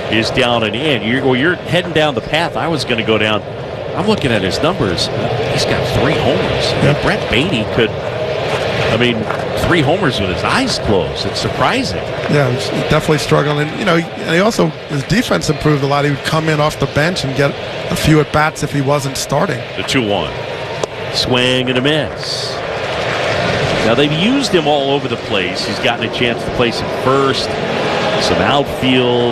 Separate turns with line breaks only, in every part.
is down and in. You're heading down the path I was going to go down. I'm looking at his numbers. He's got 3 homers.
Yep.
Brett Baty could, 3 homers with his eyes closed. It's surprising.
Yeah, he's definitely struggling. And he also, his defense improved a lot. He would come in off the bench and get a few at-bats if he wasn't starting.
The 2-1. Swing and a miss. Now, they've used him all over the place. He's gotten a chance to play some first, some outfield.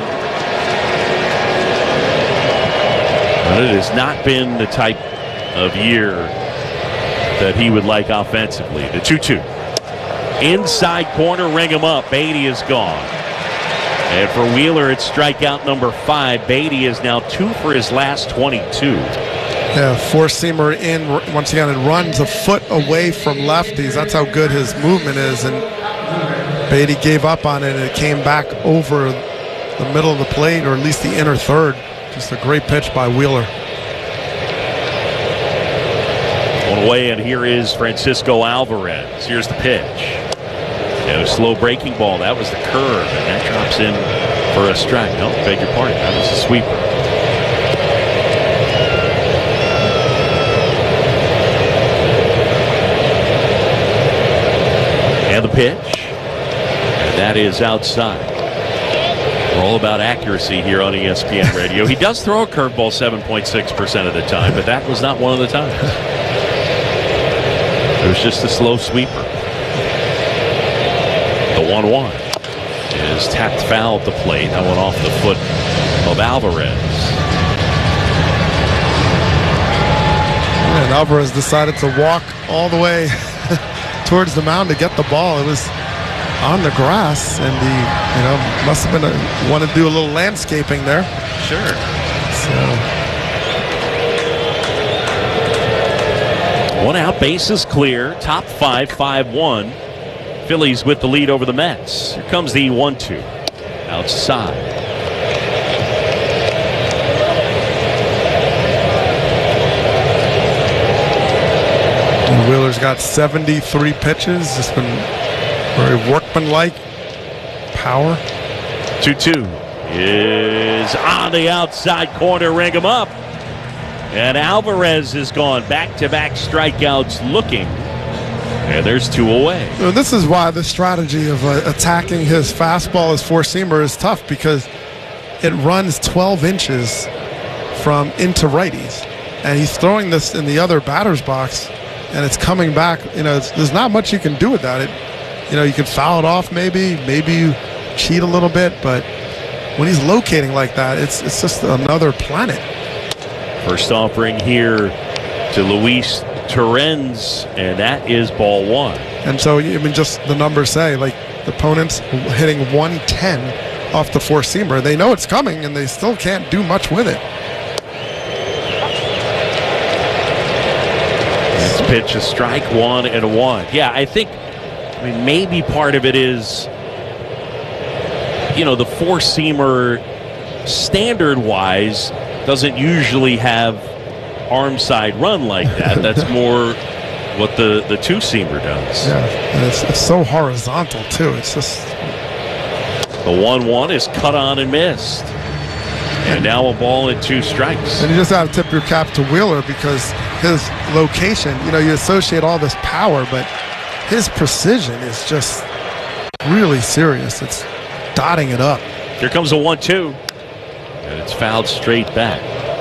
But it has not been the type of year that he would like offensively. The 2-2. Inside corner, ring him up. Baty is gone. And for Wheeler, it's strikeout number 5. Baty is now 2 for his last 22.
Yeah, four-seamer in. Once again, it runs a foot away from lefties. That's how good his movement is. And Baty gave up on it, and it came back over the middle of the plate, or at least the inner third. Just a great pitch by Wheeler.
On away, and here is Francisco Alvarez. Here's the pitch. And a slow breaking ball. That was the curve, and that drops in for a strike. No, beg your pardon. That was a sweeper. And the pitch. And that is outside. We're all about accuracy here on ESPN Radio. He does throw a curveball 7.6% of the time, but that was not one of the times. It was just a slow sweeper. The 1-1 is tapped foul at the plate. That went off the foot of Alvarez.
And Alvarez decided to walk all the way towards the mound to get the ball. It was on the grass, and he, must have been want to do a little landscaping there.
Sure. So 1 out, bases clear. Top 5, 5-1. Phillies with the lead over the Mets. Here comes the 1-2 outside.
And Wheeler's got 73 pitches. Just been very workmanlike. Power.
2-2 is on the outside corner. Ring him up. And Alvarez is gone. Back-to-back strikeouts looking. And there's 2 away.
This is why the strategy of attacking his fastball as four-seamer is tough, because it runs 12 inches from into righties. And he's throwing this in the other batter's box, and it's coming back. There's not much you can do with that. You can foul it off maybe you cheat a little bit, but when he's locating like that, it's just another planet.
First offering here to Luis Torrens, and that is ball 1.
And so, just the numbers say, like, the opponent's hitting 110 off the four-seamer. They know it's coming, and they still can't do much with it.
This pitch, a strike, 1 and a 1. Yeah, I think, maybe part of it is, the four-seamer, standard-wise, doesn't usually have arm side run like that. That's more what the two-seamer does.
Yeah, and it's so horizontal too. It's just
the 1-1 is cut on and missed, and now a ball and 2 strikes.
And you just have to tip your cap to Wheeler, because his location, you associate all this power, but his precision is just really serious. It's dotting it up.
Here comes a 1-2, and it's fouled straight back.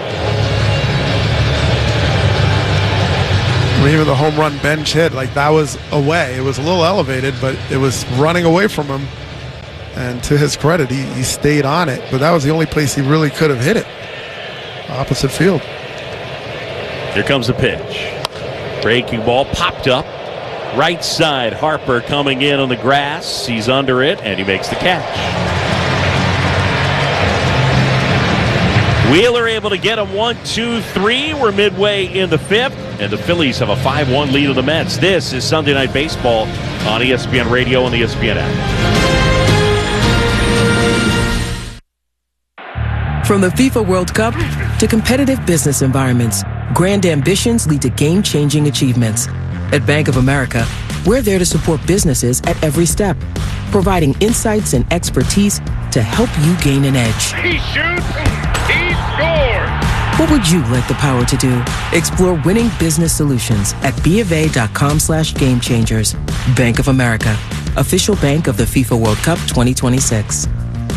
Even the home run bench hit, like, that was away. It was a little elevated, but it was running away from him. And to his credit, he stayed on it. But that was the only place he really could have hit it. Opposite field.
Here comes the pitch. Breaking ball popped up. Right side, Harper coming in on the grass. He's under it, and he makes the catch. Wheeler able to get him 1-2-3. We're midway in the 5th, and the Phillies have a 5-1 lead of the Mets. This is Sunday Night Baseball on ESPN Radio and the ESPN app.
From the FIFA World Cup to competitive business environments, grand ambitions lead to game-changing achievements. At Bank of America, we're there to support businesses at every step, providing insights and expertise to help you gain an edge.
He shoots, he scores!
What would you like the power to do? Explore winning business solutions at BofA.com/gamechangers. Bank of America, official bank of the FIFA World Cup 2026.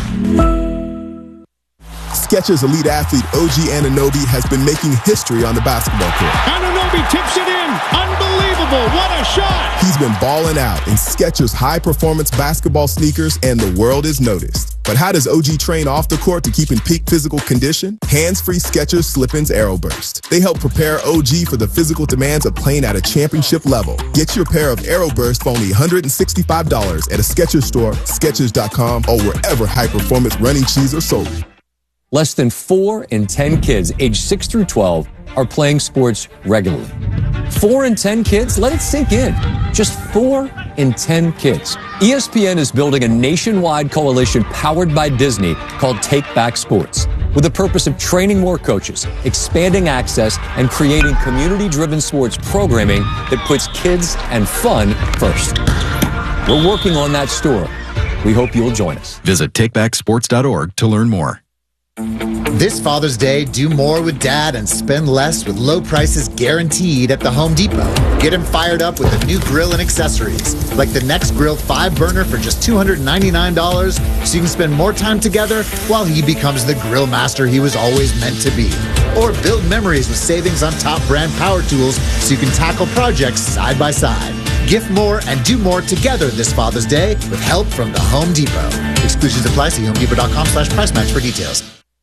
Skechers elite athlete OG Anunoby has been making history on the basketball court.
Anunoby tips it in. Unbelievable. What a shot.
He's been balling out in Skechers high-performance basketball sneakers, and the world is noticed. But how does OG train off the court to keep in peak physical condition? Hands-free Skechers Slip-ins AeroBurst. They help prepare OG for the physical demands of playing at a championship level. Get your pair of AeroBurst for only $165 at a Skechers store, Skechers.com, or wherever high-performance running shoes are sold.
Less than 4 in 10 kids aged 6 through 12 are playing sports regularly. 4 in 10 kids? Let it sink in. Just 4 in 10 kids. ESPN is building a nationwide coalition powered by Disney called Take Back Sports, with the purpose of training more coaches, expanding access, and creating community-driven sports programming that puts kids and fun first. We're working on that story. We hope you'll join us.
Visit takebacksports.org to learn more.
This Father's Day, do more with Dad and spend less with low prices guaranteed at the Home Depot. Get him fired up with a new grill and accessories, like the NextGrill 5-burner for just $299, so you can spend more time together while he becomes the grill master he was always meant to be. Or build memories with savings on top brand power tools so you can tackle projects side by side. Gift more and do more together this Father's Day with help from the Home Depot. Exclusions apply. See HomeDepot.com/price match for details.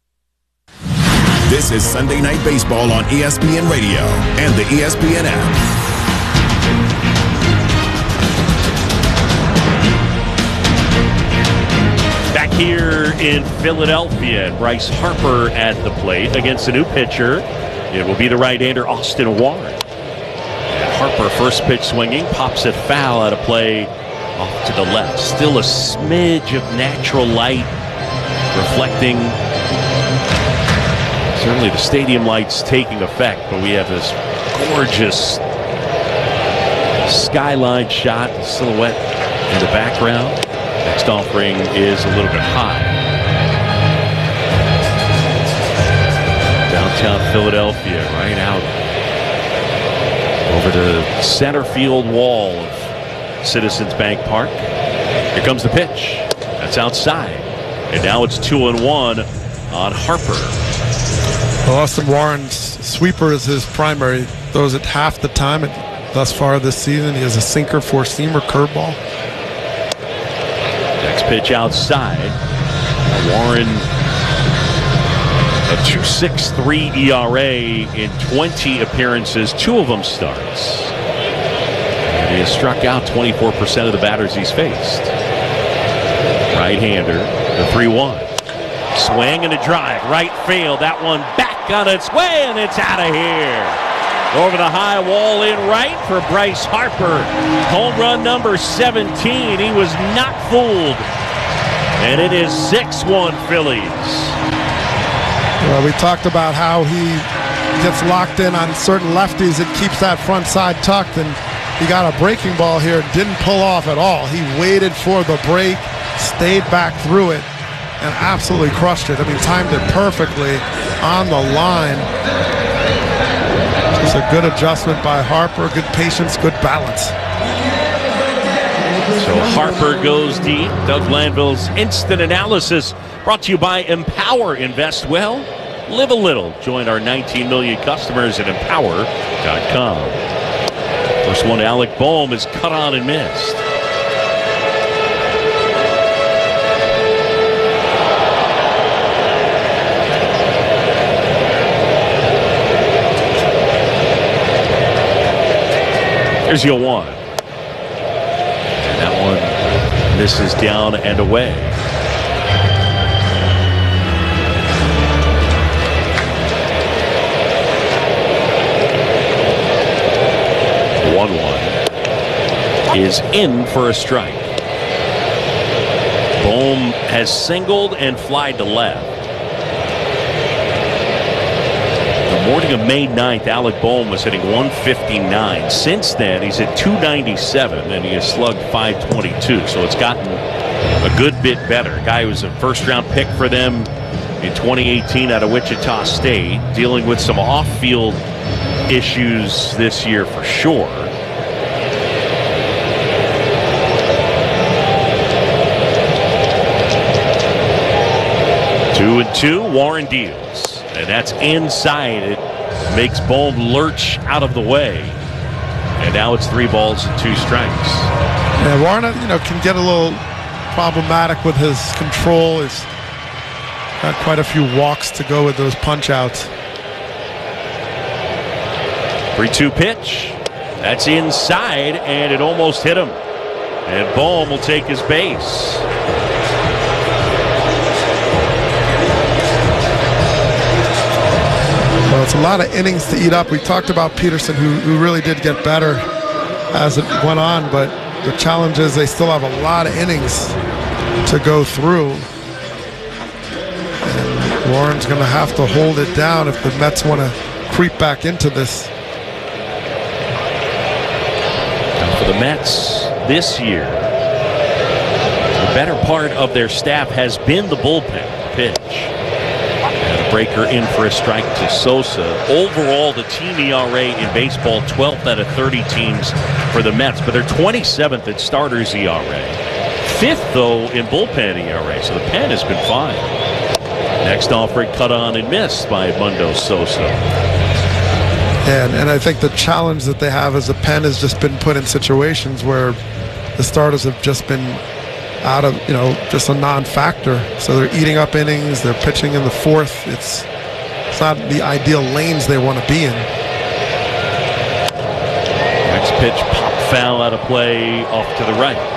This is Sunday Night Baseball on ESPN Radio and the ESPN app.
Back here in Philadelphia, Bryce Harper at the plate against a new pitcher. It will be the right-hander Austin Warren. And Harper, first pitch swinging, pops it foul out of play off to the left. Still a smidge of natural light reflecting. Certainly the stadium lights taking effect, but we have this gorgeous skyline shot, the silhouette in the background. Next offering is a little bit high. Downtown Philadelphia, right out over the center field wall of Citizens Bank Park. Here comes the pitch. That's outside. And now it's 2-1 on Harper.
Well, Austin Warren's sweeper is his primary. Throws it half the time thus far this season. He has a sinker, four-seamer, curveball.
Next pitch outside. Warren, a 2.63 ERA in 20 appearances. 2 of them starts. And he has struck out 24% of the batters he's faced. Right-hander, the 3-1. Swing and a drive, right field. That one back on its way, and it's out of here. Over the high wall in right for Bryce Harper. Home run number 17. He was not fooled. And it is 6-1 Phillies.
Well, we talked about how he gets locked in on certain lefties and keeps that front side tucked, and he got a breaking ball here, didn't pull off at all. He waited for the break, stayed back through it, and absolutely crushed it. I mean, timed it perfectly on the line. Just a good adjustment by Harper, good patience, good balance.
So Harper goes deep. Doug Glanville's instant analysis brought to you by Empower. Invest well, live a little. Join our 19 million customers at Empower.com. First one, Alec Boehm is cut on and missed. Here's your 1. And that one misses down and away. The 1-1 is in for a strike. Boehm has singled and flied to left. The morning of May 9th, Alec Boehm was hitting 159. Since then, he's at 297, and he has slugged 522. So it's gotten a good bit better. Guy who was a first-round pick for them in 2018 out of Wichita State, dealing with some off-field issues this year for sure. Two and two, Warren deals. And that's inside. It makes Bohm lurch out of the way. And now it's 3 balls and 2 strikes.
Yeah, Warren, can get a little problematic with his control. He's got quite a few walks to go with those punch-outs.
3-2 pitch. That's inside, and it almost hit him. And Bohm will take his base.
Well, it's a lot of innings to eat up. We talked about Peterson, who really did get better as it went on, but the challenge is they still have a lot of innings to go through. And Warren's going to have to hold it down if the Mets want to creep back into this.
For the Mets this year, the better part of their staff has been the bullpen pitch. And a breaker in for a strike to Sosa. Overall, the team ERA in baseball, 12th out of 30 teams for the Mets, but they're 27th in starters ERA. 5th, though, in bullpen ERA, so the pen has been fine. Next offering cut on and missed by Mundo Sosa.
And I think the challenge that they have as a pen has just been put in situations where the starters have just been out of, just a non-factor. So they're eating up innings, they're pitching in the 4th. It's not the ideal lanes they want to be in.
Next pitch, pop foul out of play off to the right.